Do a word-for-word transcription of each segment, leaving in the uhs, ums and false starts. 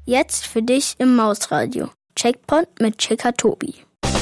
Jetzt für dich im Mausradio. Checkpoint mit Checker Tobi.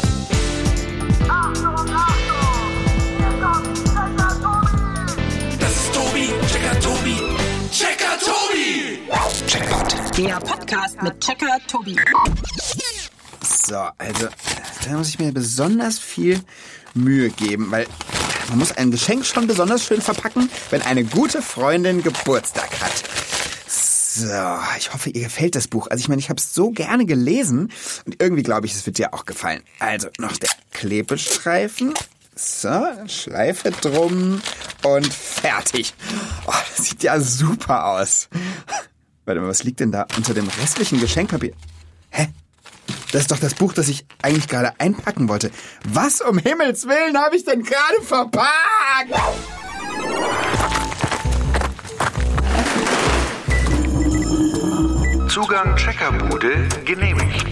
Das ist Tobi, Checker Tobi, Checker Tobi. Checkpoint. Der Podcast mit Checker Tobi. So, also, da muss ich mir besonders viel Mühe geben, weil man muss ein Geschenk schon besonders schön verpacken, wenn eine gute Freundin Geburtstag hat. So, ich hoffe, ihr gefällt das Buch. Also ich meine, ich habe es so gerne gelesen und irgendwie glaube ich, es wird dir auch gefallen. Also noch der Klebestreifen. So, Schleife drum und fertig. Oh, das sieht ja super aus. Warte mal, was liegt denn da unter dem restlichen Geschenkpapier? Hä? Das ist doch das Buch, das ich eigentlich gerade einpacken wollte. Was um Himmels Willen habe ich denn gerade verpackt? Zugang Checkerbude genehmigt.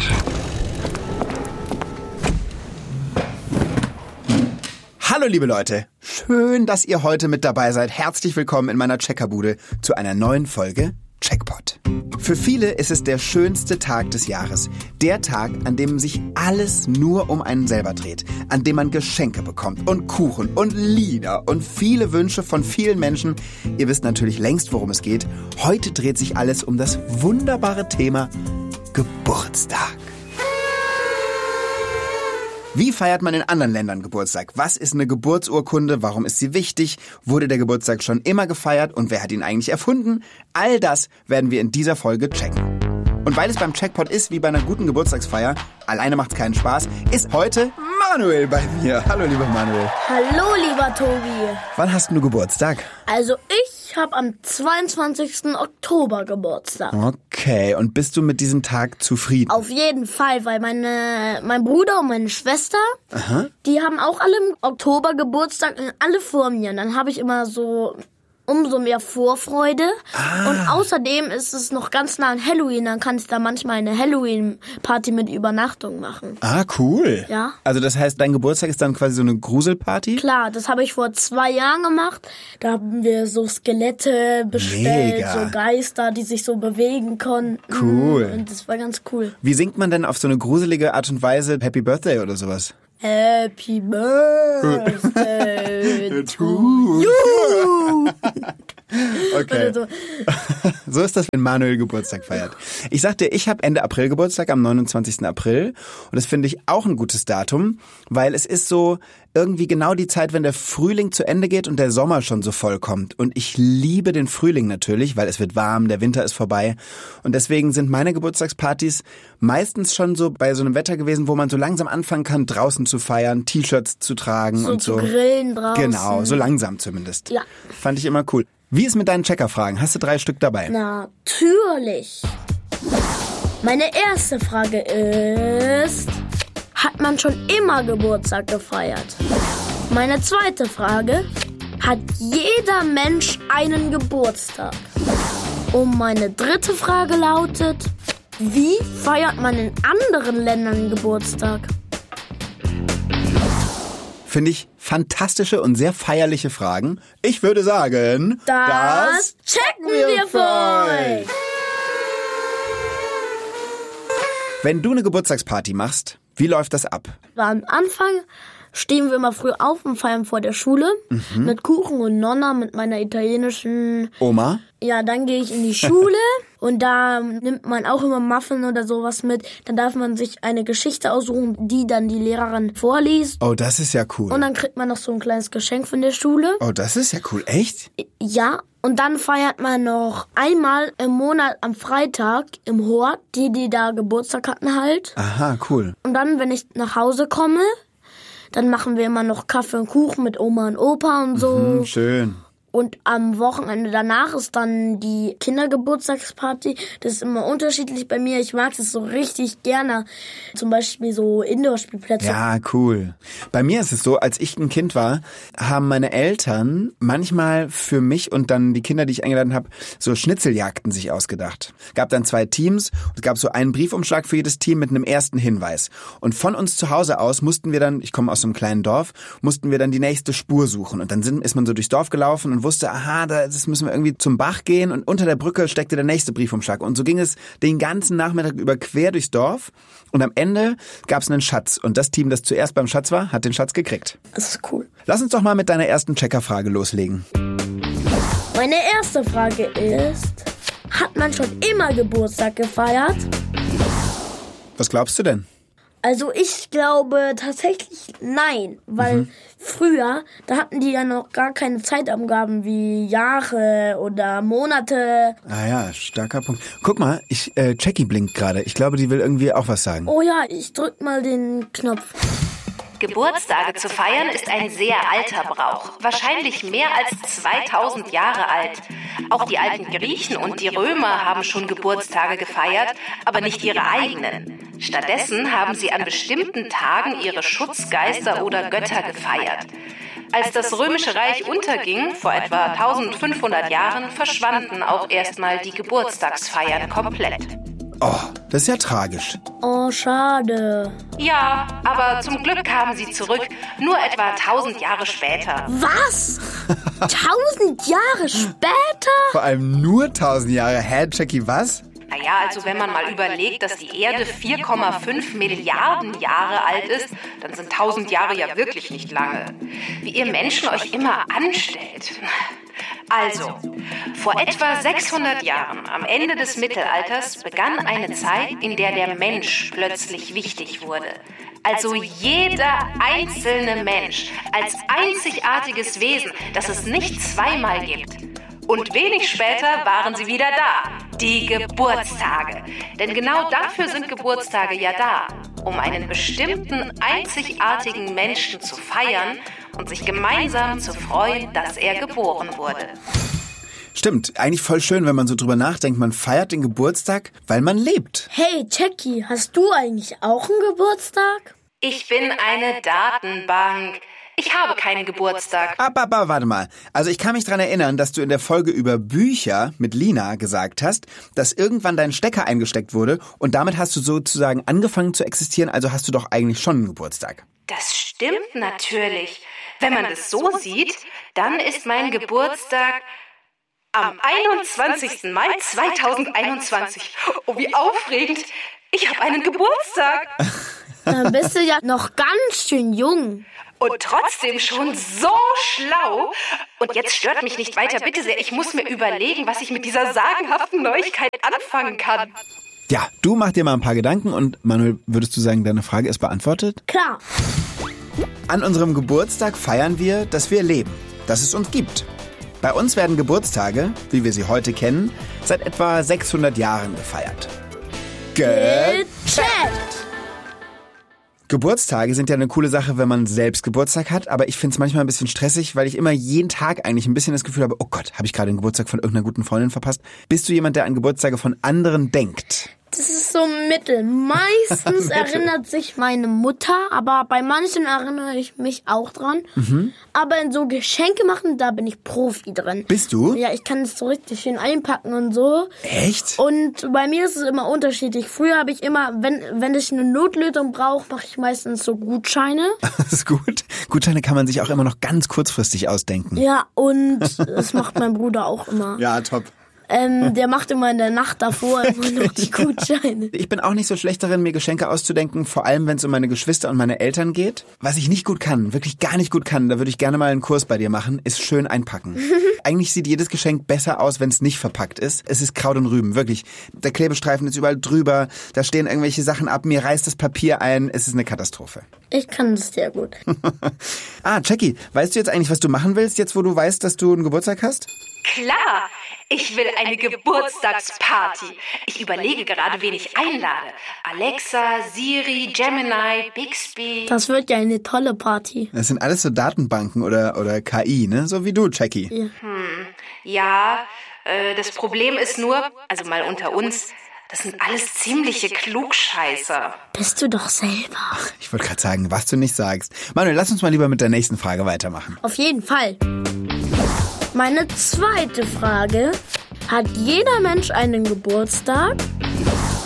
Hallo liebe Leute, schön, dass ihr heute mit dabei seid. Herzlich willkommen in meiner Checkerbude zu einer neuen Folge Checkpot. Für viele ist es der schönste Tag des Jahres. Der Tag, an dem sich alles nur um einen selber dreht. An dem man Geschenke bekommt und Kuchen und Lieder und viele Wünsche von vielen Menschen. Ihr wisst natürlich längst, worum es geht. Heute dreht sich alles um das wunderbare Thema Geburtstag. Wie feiert man in anderen Ländern Geburtstag? Was ist eine Geburtsurkunde? Warum ist sie wichtig? Wurde der Geburtstag schon immer gefeiert? Und wer hat ihn eigentlich erfunden? All das werden wir in dieser Folge checken. Und weil es beim Checkpot ist wie bei einer guten Geburtstagsfeier, alleine macht's keinen Spaß, ist heute Manuel bei mir. Hallo lieber Manuel. Hallo lieber Tobi. Wann hast du Geburtstag? Also ich habe am zweiundzwanzigsten Oktober Geburtstag. Okay, und bist du mit diesem Tag zufrieden? Auf jeden Fall, weil meine, mein Bruder und meine Schwester, Aha. die haben auch alle im Oktober Geburtstag und alle vor mir. Und dann habe ich immer so umso mehr Vorfreude. Ah. Und außerdem ist es noch ganz nah an Halloween, dann kann ich da manchmal eine Halloween-Party mit Übernachtung machen. Ah, cool. Ja. Also das heißt, dein Geburtstag ist dann quasi so eine Gruselparty? Klar, das habe ich vor zwei Jahren gemacht. Da haben wir so Skelette bestellt, Mega. so Geister, die sich so bewegen konnten. Cool. Und das war ganz cool. Wie singt man denn auf so eine gruselige Art und Weise Happy Birthday oder sowas? Happy Birthday to you. Okay. So. So ist das, wenn Manuel Geburtstag feiert. Ich sagte, ich habe Ende April Geburtstag, am neunundzwanzigsten April. Und das finde ich auch ein gutes Datum, weil es ist so irgendwie genau die Zeit, wenn der Frühling zu Ende geht und der Sommer schon so voll kommt. Und ich liebe den Frühling natürlich, weil es wird warm, der Winter ist vorbei. Und deswegen sind meine Geburtstagspartys meistens schon so bei so einem Wetter gewesen, wo man so langsam anfangen kann, draußen zu feiern, T-Shirts zu tragen so und so. Zu grillen draußen. Genau, so langsam zumindest. Ja. Fand ich immer cool. Wie ist mit deinen Checkerfragen? Hast du drei Stück dabei? Natürlich. Meine erste Frage ist, hat man schon immer Geburtstag gefeiert? Meine zweite Frage, hat jeder Mensch einen Geburtstag? Und meine dritte Frage lautet, wie feiert man in anderen Ländern Geburtstag? Finde ich fantastische und sehr feierliche Fragen. Ich würde sagen, das, das checken wir für euch. Wenn du eine Geburtstagsparty machst, wie läuft das ab? Am Anfang stehen wir immer früh auf und feiern vor der Schule mhm. mit Kuchen und Nonna, mit meiner italienischen Oma. Ja, dann gehe ich in die Schule und da nimmt man auch immer Muffin oder sowas mit. Dann darf man sich eine Geschichte aussuchen, die dann die Lehrerin vorliest. Oh, das ist ja cool. Und dann kriegt man noch so ein kleines Geschenk von der Schule. Oh, das ist ja cool. Echt? Ja. Und dann feiert man noch einmal im Monat am Freitag im Hort, die, die da Geburtstag hatten halt. Aha, cool. Und dann, wenn ich nach Hause komme, dann machen wir immer noch Kaffee und Kuchen mit Oma und Opa und so. Mhm, schön. Und am Wochenende danach ist dann die Kindergeburtstagsparty. Das ist immer unterschiedlich bei mir. Ich mag es so richtig gerne. Zum Beispiel so Indoor-Spielplätze. Ja, cool. Bei mir ist es so, als ich ein Kind war, haben meine Eltern manchmal für mich und dann die Kinder, die ich eingeladen habe, so Schnitzeljagden sich ausgedacht. Gab dann zwei Teams. Es gab so einen Briefumschlag für jedes Team mit einem ersten Hinweis. Und von uns zu Hause aus mussten wir dann, ich komme aus so einem kleinen Dorf, mussten wir dann die nächste Spur suchen. Und dann sind, ist man so durchs Dorf gelaufen und man wusste, aha, das müssen wir irgendwie zum Bach gehen und unter der Brücke steckte der nächste Briefumschlag. Und so ging es den ganzen Nachmittag über quer durchs Dorf und am Ende gab es einen Schatz. Und das Team, das zuerst beim Schatz war, hat den Schatz gekriegt. Das ist cool. Lass uns doch mal mit deiner ersten Checkerfrage loslegen. Meine erste Frage ist, hat man schon immer Geburtstag gefeiert? Was glaubst du denn? Also ich glaube tatsächlich nein, weil mhm. früher, da hatten die ja noch gar keine Zeitangaben wie Jahre oder Monate. Ah ja, starker Punkt. Guck mal, ich äh, Jackie blinkt gerade. Ich glaube, die will irgendwie auch was sagen. Oh ja, ich drück mal den Knopf. Geburtstage zu feiern ist ein sehr alter Brauch, wahrscheinlich mehr als zweitausend Jahre alt. Auch die alten Griechen und die Römer haben schon Geburtstage gefeiert, aber nicht ihre eigenen. Stattdessen haben sie an bestimmten Tagen ihre Schutzgeister oder Götter gefeiert. Als das Römische Reich unterging, vor etwa eintausendfünfhundert Jahren, verschwanden auch erstmal die Geburtstagsfeiern komplett. Oh, das ist ja tragisch. Oh, schade. Ja, aber zum Glück kamen sie zurück, nur etwa tausend Jahre später. Was? Tausend Jahre später? Vor allem nur tausend Jahre. Hä, Jackie, was? Naja, also wenn man mal überlegt, dass die Erde vier Komma fünf Milliarden Jahre alt ist, dann sind tausend Jahre ja wirklich nicht lange. Wie ihr Menschen euch immer anstellt. Also, vor etwa sechshundert Jahren, am Ende des Mittelalters, begann eine Zeit, in der der Mensch plötzlich wichtig wurde. Also jeder einzelne Mensch als einzigartiges Wesen, das es nicht zweimal gibt. Und wenig später waren sie wieder da, die Geburtstage. Denn genau dafür sind Geburtstage ja da, um einen bestimmten, einzigartigen Menschen zu feiern und sich gemeinsam zu freuen, dass er geboren wurde. Stimmt, eigentlich voll schön, wenn man so drüber nachdenkt. Man feiert den Geburtstag, weil man lebt. Hey, Jackie, hast du eigentlich auch einen Geburtstag? Ich bin eine Datenbank. Ich habe keinen Geburtstag. Aber, aber, warte mal. Also ich kann mich dran erinnern, dass du in der Folge über Bücher mit Lina gesagt hast, dass irgendwann dein Stecker eingesteckt wurde und damit hast du sozusagen angefangen zu existieren, also hast du doch eigentlich schon einen Geburtstag. Das stimmt natürlich. Wenn man das so sieht, dann ist mein Geburtstag am einundzwanzigsten Mai zweitausendeinundzwanzig. Oh, wie aufregend. Ich habe einen Geburtstag. Dann bist du ja noch ganz schön jung. Und trotzdem schon so schlau. Und jetzt stört mich nicht weiter, bitte sehr. Ich muss mir überlegen, was ich mit dieser sagenhaften Neuigkeit anfangen kann. Ja, du mach dir mal ein paar Gedanken und Manuel, würdest du sagen, deine Frage ist beantwortet? Klar. An unserem Geburtstag feiern wir, dass wir leben, dass es uns gibt. Bei uns werden Geburtstage, wie wir sie heute kennen, seit etwa sechshundert Jahren gefeiert. Gecheckt! Geburtstage sind ja eine coole Sache, wenn man selbst Geburtstag hat, aber ich finde es manchmal ein bisschen stressig, weil ich immer jeden Tag eigentlich ein bisschen das Gefühl habe, oh Gott, habe ich gerade den Geburtstag von irgendeiner guten Freundin verpasst? Bist du jemand, der an Geburtstage von anderen denkt? Das ist so mittel. Meistens erinnert sich meine Mutter, aber bei manchen erinnere ich mich auch dran. Mhm. Aber in so Geschenke machen, da bin ich Profi drin. Bist du? Ja, ich kann es so richtig schön einpacken und so. Echt? Und bei mir ist es immer unterschiedlich. Früher habe ich immer, wenn wenn ich eine Notlösung brauche, mache ich meistens so Gutscheine. Das ist gut. Gutscheine kann man sich auch immer noch ganz kurzfristig ausdenken. Ja, und das macht mein Bruder auch immer. Ja, top. Ähm, der macht immer in der Nacht davor immer noch die Gutscheine. Ich bin auch nicht so schlecht darin, mir Geschenke auszudenken, vor allem wenn es um meine Geschwister und meine Eltern geht. Was ich nicht gut kann, wirklich gar nicht gut kann, da würde ich gerne mal einen Kurs bei dir machen, ist schön einpacken. Eigentlich sieht jedes Geschenk besser aus, wenn es nicht verpackt ist. Es ist Kraut und Rüben, wirklich. Der Klebestreifen ist überall drüber, da stehen irgendwelche Sachen ab, mir reißt das Papier ein, es ist eine Katastrophe. Ich kann das sehr gut. Ah, Jackie, weißt du jetzt eigentlich, was du machen willst, jetzt wo du weißt, dass du einen Geburtstag hast? Klar, ich will eine Geburtstagsparty. Ich überlege gerade, wen ich einlade. Alexa, Siri, Gemini, Bixby. Das wird ja eine tolle Party. Das sind alles so Datenbanken oder, oder K I, ne? So wie du, Jackie. Ja, hm, ja äh, das Problem ist nur, also mal unter uns, das sind alles ziemliche Klugscheißer. Bist du doch selber. Ach, ich wollte gerade sagen, was du nicht sagst. Manuel, lass uns mal lieber mit der nächsten Frage weitermachen. Auf jeden Fall. Meine zweite Frage. Hat jeder Mensch einen Geburtstag?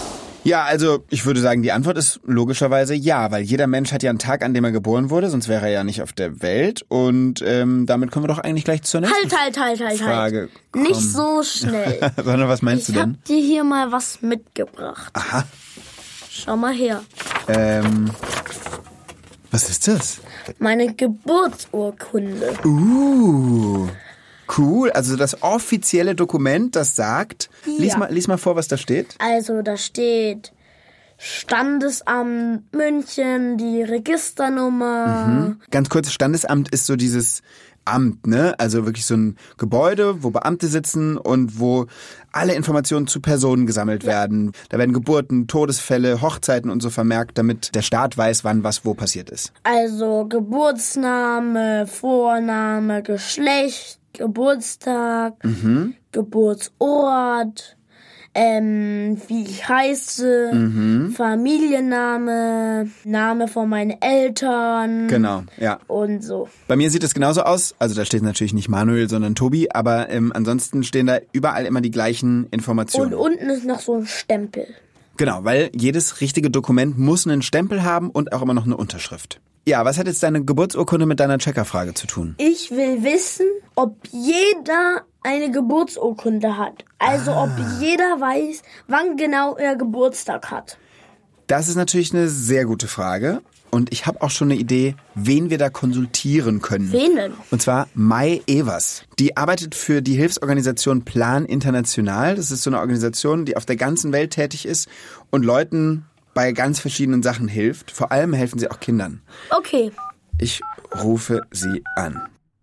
Ja, also ich würde sagen, die Antwort ist logischerweise ja, weil jeder Mensch hat ja einen Tag, an dem er geboren wurde, sonst wäre er ja nicht auf der Welt. Und ähm, damit kommen wir doch eigentlich gleich zur nächsten Halt, halt, halt, halt, Frage halt. kommen. Nicht so schnell. Sondern was meinst ich du denn? Ich hab dir hier mal was mitgebracht. Aha. Schau mal her. Ähm, was ist das? Meine Geburtsurkunde. Uh, cool. Also das offizielle Dokument, das sagt... Ja. Lies mal, lies mal vor, was da steht. Also da steht Standesamt München, die Registernummer. Mhm. Ganz kurz, Standesamt ist so dieses Amt, ne? Also wirklich so ein Gebäude, wo Beamte sitzen und wo alle Informationen zu Personen gesammelt ja. werden. Da werden Geburten, Todesfälle, Hochzeiten und so vermerkt, damit der Staat weiß, wann was wo passiert ist. Also Geburtsname, Vorname, Geschlecht, Geburtstag, mhm. Geburtsort, ähm, wie ich heiße, mhm. Familienname, Name von meinen Eltern. Genau, ja. Und so. Bei mir sieht es genauso aus. Also da steht natürlich nicht Manuel, sondern Tobi, aber ähm, ansonsten stehen da überall immer die gleichen Informationen. Und unten ist noch so ein Stempel. Genau, weil jedes richtige Dokument muss einen Stempel haben und auch immer noch eine Unterschrift. Ja, was hat jetzt deine Geburtsurkunde mit deiner Checkerfrage zu tun? Ich will wissen, ob jeder eine Geburtsurkunde hat. Also ah. ob jeder weiß, wann genau er Geburtstag hat. Das ist natürlich eine sehr gute Frage. Und ich habe auch schon eine Idee, wen wir da konsultieren können. Wen denn? Und zwar Mai Evers. Die arbeitet für die Hilfsorganisation Plan International. Das ist so eine Organisation, die auf der ganzen Welt tätig ist und Leuten bei ganz verschiedenen Sachen hilft. Vor allem helfen sie auch Kindern. Okay. Ich rufe sie an.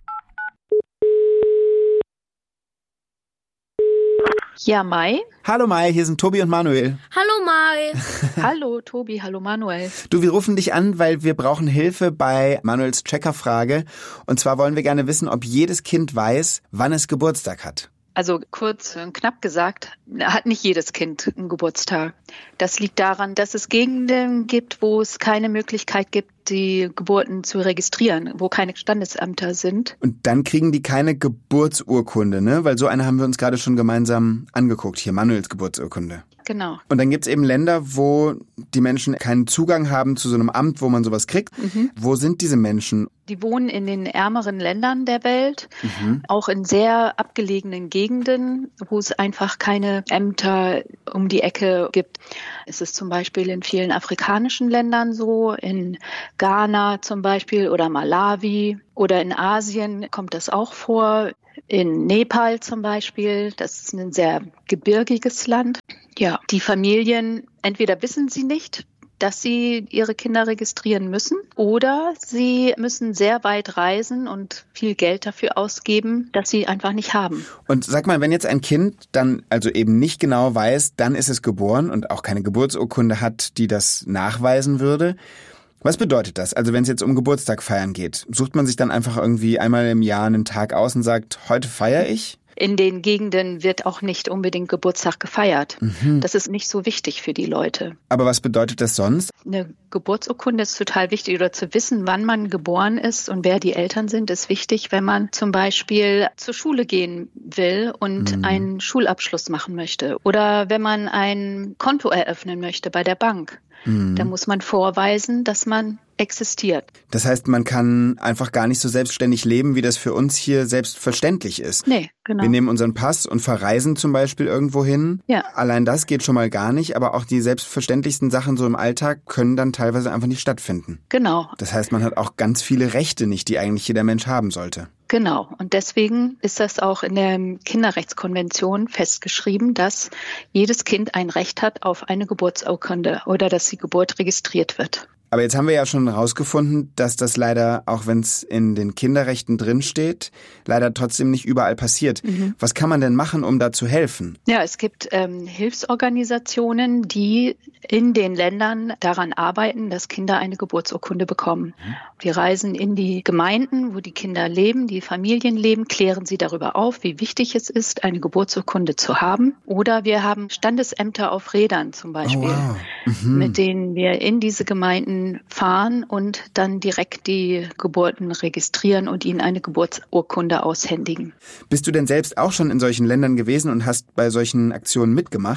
Ja, Mai. Hallo Mai, hier sind Tobi und Manuel. Hallo Mai. Hallo Tobi, hallo Manuel. Du, wir rufen dich an, weil wir brauchen Hilfe bei Manuels Checkerfrage. Und zwar wollen wir gerne wissen, ob jedes Kind weiß, wann es Geburtstag hat. Also kurz und knapp gesagt, hat nicht jedes Kind einen Geburtstag. Das liegt daran, dass es Gegenden gibt, wo es keine Möglichkeit gibt, die Geburten zu registrieren, wo keine Standesämter sind. Und dann kriegen die keine Geburtsurkunde, ne? Weil so eine haben wir uns gerade schon gemeinsam angeguckt, hier Manuels Geburtsurkunde. Genau. Und dann gibt's eben Länder, wo die Menschen keinen Zugang haben zu so einem Amt, wo man sowas kriegt. Mhm. Wo sind diese Menschen? Die wohnen in den ärmeren Ländern der Welt, mhm. auch in sehr abgelegenen Gegenden, wo es einfach keine Ämter um die Ecke gibt. Es ist zum Beispiel in vielen afrikanischen Ländern so, in Ghana zum Beispiel oder Malawi oder in Asien kommt das auch vor. In Nepal zum Beispiel, das ist ein sehr gebirgiges Land. Ja, die Familien, entweder wissen sie nicht, dass sie ihre Kinder registrieren müssen oder sie müssen sehr weit reisen und viel Geld dafür ausgeben, dass sie einfach nicht haben. Und sag mal, wenn jetzt ein Kind dann also eben nicht genau weiß, dann ist es geboren und auch keine Geburtsurkunde hat, die das nachweisen würde, was bedeutet das? Also wenn es jetzt um Geburtstag feiern geht, sucht man sich dann einfach irgendwie einmal im Jahr einen Tag aus und sagt, heute feiere ich? In den Gegenden wird auch nicht unbedingt Geburtstag gefeiert. Mhm. Das ist nicht so wichtig für die Leute. Aber was bedeutet das sonst? Eine Geburtsurkunde ist total wichtig oder zu wissen, wann man geboren ist und wer die Eltern sind, ist wichtig, wenn man zum Beispiel zur Schule gehen will und mhm. einen Schulabschluss machen möchte oder wenn man ein Konto eröffnen möchte bei der Bank. Mhm. Da muss man vorweisen, dass man existiert. Das heißt, man kann einfach gar nicht so selbstständig leben, wie das für uns hier selbstverständlich ist. Nee, genau. Wir nehmen unseren Pass und verreisen zum Beispiel irgendwo hin. Ja. Allein das geht schon mal gar nicht, aber auch die selbstverständlichsten Sachen so im Alltag können dann teilweise einfach nicht stattfinden. Genau. Das heißt, man hat auch ganz viele Rechte nicht, die eigentlich jeder Mensch haben sollte. Genau. Und deswegen ist das auch in der Kinderrechtskonvention festgeschrieben, dass jedes Kind ein Recht hat auf eine Geburtsurkunde oder dass die Geburt registriert wird. Aber jetzt haben wir ja schon herausgefunden, dass das leider, auch wenn es in den Kinderrechten drinsteht, leider trotzdem nicht überall passiert. Mhm. Was kann man denn machen, um da zu helfen? Ja, es gibt ähm, Hilfsorganisationen, die in den Ländern daran arbeiten, dass Kinder eine Geburtsurkunde bekommen. Mhm. Die reisen in die Gemeinden, wo die Kinder leben, die Familien leben, klären sie darüber auf, wie wichtig es ist, eine Geburtsurkunde zu haben. Oder wir haben Standesämter auf Rädern zum Beispiel, oh, wow. mhm. mit denen wir in diese Gemeinden fahren und dann direkt die Geburten registrieren und ihnen eine Geburtsurkunde aushändigen. Bist du denn selbst auch schon in solchen Ländern gewesen und hast bei solchen Aktionen mitgemacht?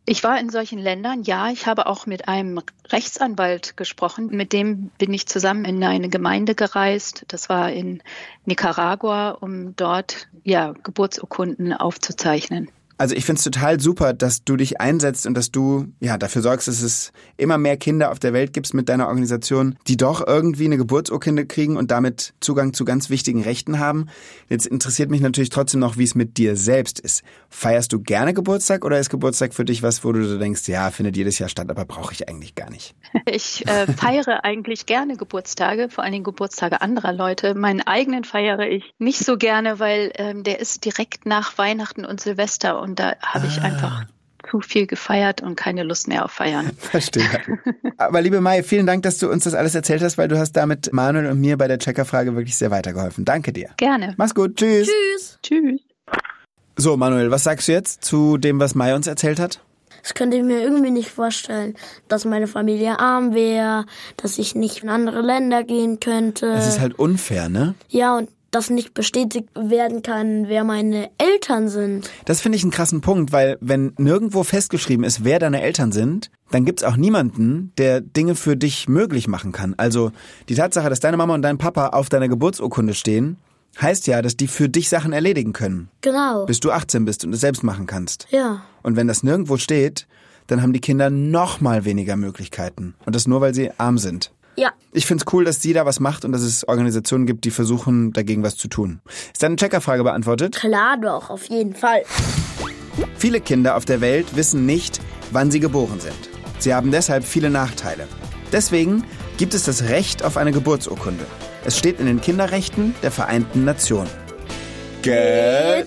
Ich war in solchen Ländern, ja. Ich habe auch mit einem Rechtsanwalt gesprochen. Mit dem bin ich zusammen in eine Gemeinde gereist. Das war in Nicaragua, um dort ja, Geburtsurkunden aufzuzeichnen. Also ich finde es total super, dass du dich einsetzt und dass du ja dafür sorgst, dass es immer mehr Kinder auf der Welt gibt mit deiner Organisation, die doch irgendwie eine Geburtsurkunde kriegen und damit Zugang zu ganz wichtigen Rechten haben. Jetzt interessiert mich natürlich trotzdem noch, wie es mit dir selbst ist. Feierst du gerne Geburtstag oder ist Geburtstag für dich was, wo du so denkst, ja, findet jedes Jahr statt, aber brauche ich eigentlich gar nicht? Ich äh, feiere eigentlich gerne Geburtstage, vor allen Dingen Geburtstage anderer Leute. Meinen eigenen feiere ich nicht so gerne, weil ähm, der ist direkt nach Weihnachten und Silvester und Und da habe ich ah. einfach zu viel gefeiert und keine Lust mehr auf Feiern. Verstehe. Aber liebe Mai, vielen Dank, dass du uns das alles erzählt hast, weil du hast damit Manuel und mir bei der Checkerfrage wirklich sehr weitergeholfen. Danke dir. Gerne. Mach's gut. Tschüss. Tschüss. Tschüss. So, Manuel, was sagst du jetzt zu dem, was Mai uns erzählt hat? Das könnte ich mir irgendwie nicht vorstellen, dass meine Familie arm wäre, dass ich nicht in andere Länder gehen könnte. Es ist halt unfair, ne? Ja, und dass nicht bestätigt werden kann, wer meine Eltern sind. Das finde ich einen krassen Punkt, weil wenn nirgendwo festgeschrieben ist, wer deine Eltern sind, dann gibt's auch niemanden, der Dinge für dich möglich machen kann. Also die Tatsache, dass deine Mama und dein Papa auf deiner Geburtsurkunde stehen, heißt ja, dass die für dich Sachen erledigen können. Genau. Bis du achtzehn bist und es selbst machen kannst. Ja. Und wenn das nirgendwo steht, dann haben die Kinder noch mal weniger Möglichkeiten. Und das nur, weil sie arm sind. Ja. Ich find's cool, dass sie da was macht und dass es Organisationen gibt, die versuchen, dagegen was zu tun. Ist deine Checkerfrage beantwortet? Klar doch, auf jeden Fall. Viele Kinder auf der Welt wissen nicht, wann sie geboren sind. Sie haben deshalb viele Nachteile. Deswegen gibt es das Recht auf eine Geburtsurkunde. Es steht in den Kinderrechten der Vereinten Nationen. Gecheckt!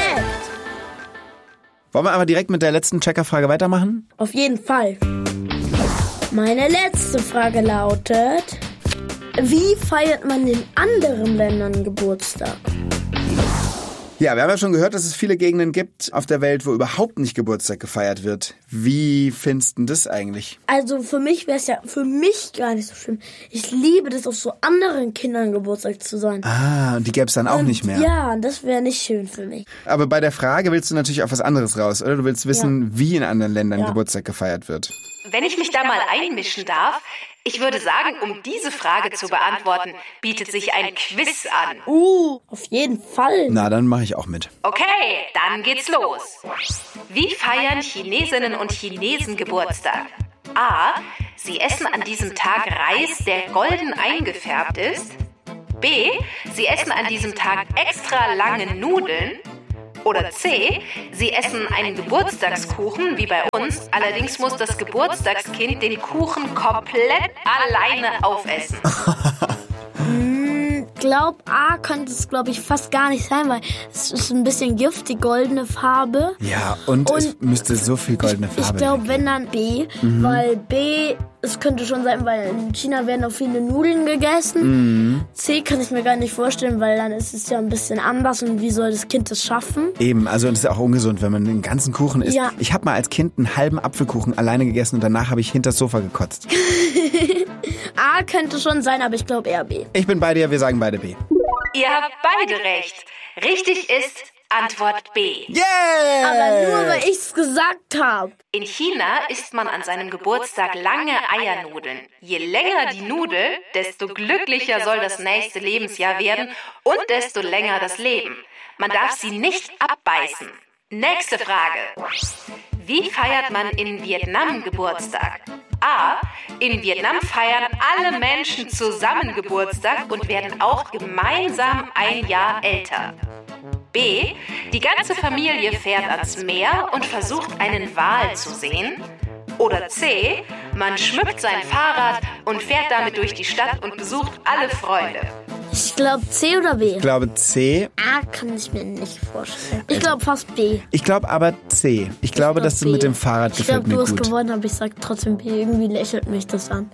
Wollen wir aber direkt mit der letzten Checkerfrage weitermachen? Auf jeden Fall. Meine letzte Frage lautet, wie feiert man in anderen Ländern Geburtstag? Ja, wir haben ja schon gehört, dass es viele Gegenden gibt auf der Welt, wo überhaupt nicht Geburtstag gefeiert wird. Wie findest du das eigentlich? Also für mich wäre es ja für mich gar nicht so schlimm. Ich liebe das, auf so anderen Kindern Geburtstag zu sein. Ah, und die gäbe es dann auch und nicht mehr. Ja, das wäre nicht schön für mich. Aber bei der Frage willst du natürlich auf was anderes raus, oder? Du willst wissen, ja. wie in anderen Ländern ja. Geburtstag gefeiert wird. Wenn ich mich da mal einmischen darf, ich würde sagen, um diese Frage zu beantworten, bietet sich ein Quiz an. Uh, auf jeden Fall. Na, dann mache ich auch mit. Okay, dann geht's los. Wie feiern Chinesinnen und Chinesen Geburtstag? A. Sie essen an diesem Tag Reis, der golden eingefärbt ist. B. Sie essen an diesem Tag extra lange Nudeln. Oder C. Sie essen einen Geburtstagskuchen, wie bei uns. Allerdings muss das Geburtstagskind den Kuchen komplett alleine aufessen. hm, glaub A könnte es, glaube ich, fast gar nicht sein, weil es ist ein bisschen Gift, die goldene Farbe. Ja, und, und es müsste so viel goldene ich, Farbe Ich glaube, wenn dann B, mhm. weil B, es könnte schon sein, weil in China werden auch viele Nudeln gegessen. Mhm. C kann ich mir gar nicht vorstellen, weil dann ist es ja ein bisschen anders und wie soll das Kind das schaffen? Eben, also es ist auch ungesund, wenn man den ganzen Kuchen isst. Ja. Ich habe mal als Kind einen halben Apfelkuchen alleine gegessen und danach habe ich hinter das Sofa gekotzt. A könnte schon sein, aber ich glaube eher B. Ich bin bei dir, wir sagen beide B. Ihr habt beide recht. Richtig ist Antwort B. Yeah! Aber nur, weil ich's gesagt habe. In China isst man an seinem Geburtstag lange Eiernudeln. Je länger die Nudel, desto glücklicher soll das nächste Lebensjahr werden und desto länger das Leben. Man darf sie nicht abbeißen. Nächste Frage. Wie feiert man in Vietnam Geburtstag? A. In Vietnam feiern alle Menschen zusammen Geburtstag und werden auch gemeinsam ein Jahr älter. B. Die ganze Familie fährt ans Meer und versucht, einen Wal zu sehen. Oder C. Man schmückt sein Fahrrad und fährt damit durch die Stadt und besucht alle Freunde. Ich glaube C oder B? Ich glaube C. A kann ich mir nicht vorstellen. Ich glaube fast B. Ich glaube aber C. Ich, ich glaube, glaub dass du B. mit dem Fahrrad ich gefällt glaub, mir gut. Ich glaube, du hast gewonnen, aber ich sag trotzdem B. Irgendwie lächelt mich das an.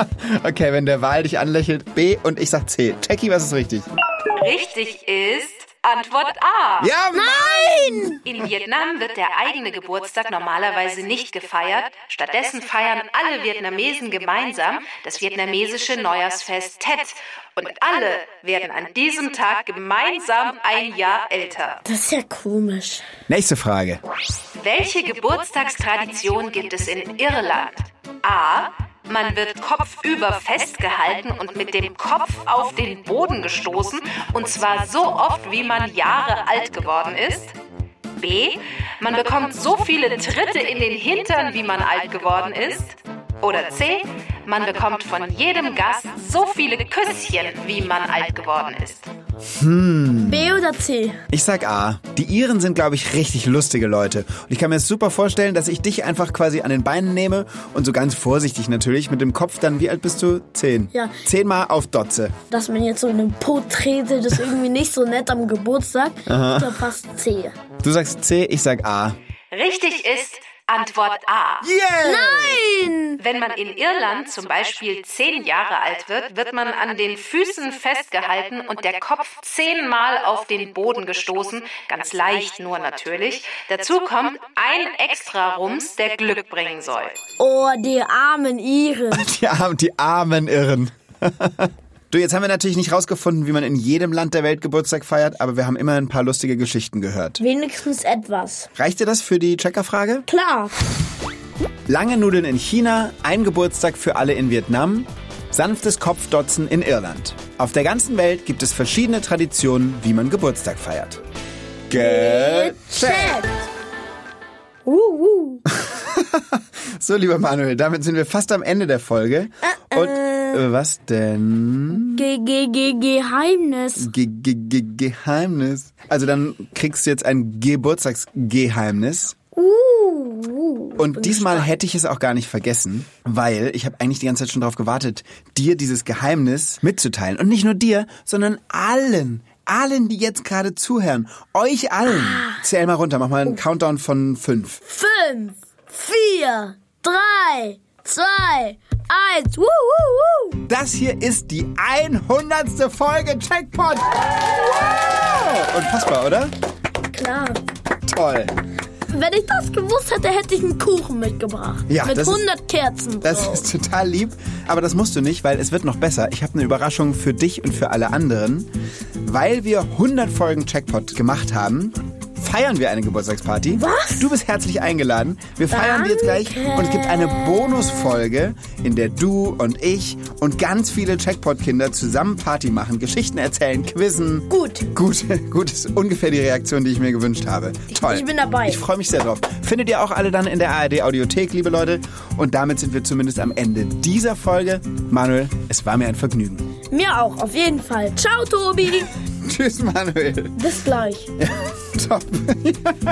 Okay, wenn der Wal dich anlächelt, B und ich sag C. Jackie, was ist richtig? Richtig ist Antwort A. Ja, Nein! In Vietnam wird der eigene Geburtstag normalerweise nicht gefeiert. Stattdessen feiern alle Vietnamesen gemeinsam das vietnamesische Neujahrsfest Tet. Und alle werden an diesem Tag gemeinsam ein Jahr älter. Das ist ja komisch. Nächste Frage. Welche Geburtstagstradition gibt es in Irland? A. Man wird kopfüber festgehalten und mit dem Kopf auf den Boden gestoßen, und zwar so oft, wie man Jahre alt geworden ist. B. Man bekommt so viele Tritte in den Hintern, wie man alt geworden ist. Oder C. Man bekommt von jedem Gast so viele Küsschen, wie man alt geworden ist. Hm. B oder C? Ich sag A. Die Iren sind, glaube ich, richtig lustige Leute. Und ich kann mir das super vorstellen, dass ich dich einfach quasi an den Beinen nehme und so ganz vorsichtig natürlich mit dem Kopf dann, wie alt bist du? Zehn. Ja. Zehnmal auf Dotze. Dass man jetzt so in den Po trete, das ist irgendwie nicht so nett am Geburtstag. Aha. Ich glaube fast C. Du sagst C, ich sag A. Richtig ist Antwort A. Yeah! Nein! Wenn man in Irland zum Beispiel zehn Jahre alt wird, wird man an den Füßen festgehalten und der Kopf zehnmal auf den Boden gestoßen, ganz leicht nur natürlich. Dazu kommt ein extra Rums, der Glück bringen soll. Oh, die armen Iren. Die armen, die armen Irren. Du, jetzt haben wir natürlich nicht rausgefunden, wie man in jedem Land der Welt Geburtstag feiert, aber wir haben immer ein paar lustige Geschichten gehört. Wenigstens etwas. Reicht dir das für die Checkerfrage? Klar. Lange Nudeln in China, ein Geburtstag für alle in Vietnam, sanftes Kopfdotzen in Irland. Auf der ganzen Welt gibt es verschiedene Traditionen, wie man Geburtstag feiert. Gecheckt! Uh, uh. So, lieber Manuel, damit sind wir fast am Ende der Folge. Und äh, was denn? Ge -ge -ge Geheimnis. Ge -ge -ge Geheimnis. Also dann kriegst du jetzt ein Geburtstagsgeheimnis. Uh, uh. Und diesmal hätte ich es auch gar nicht vergessen, weil ich habe eigentlich die ganze Zeit schon darauf gewartet, dir dieses Geheimnis mitzuteilen. Und nicht nur dir, sondern allen. Allen, die jetzt gerade zuhören. Euch allen. Ah. Zähl mal runter, mach mal einen oh. Countdown von fünf. Fünf, vier, drei, zwei, eins. Woo, woo, woo. Das hier ist die hundertste Folge Checkpot. Wow. Unfassbar, oder? Klar. Toll. Wenn ich das gewusst hätte, hätte ich einen Kuchen mitgebracht. Ja, mit das hundert ist, Kerzen Das drauf. ist total lieb, aber das musst du nicht, weil es wird noch besser. Ich habe eine Überraschung für dich und für alle anderen. Weil wir hundert Folgen Checkpot gemacht haben, feiern wir eine Geburtstagsparty. Was? Du bist herzlich eingeladen. Wir feiern die jetzt gleich und es gibt eine Bonusfolge, in der du und ich und ganz viele Checkpot-Kinder zusammen Party machen, Geschichten erzählen, quizzen. Gut. Gut, gut ist ungefähr die Reaktion, die ich mir gewünscht habe. Toll. Ich bin dabei. Ich freue mich sehr drauf. Findet ihr auch alle dann in der A R D-Audiothek, liebe Leute. Und damit sind wir zumindest am Ende dieser Folge. Manuel, es war mir ein Vergnügen. Mir auch, auf jeden Fall. Ciao, Tobi. Tschüss, Manuel. Bis gleich. Ja, top.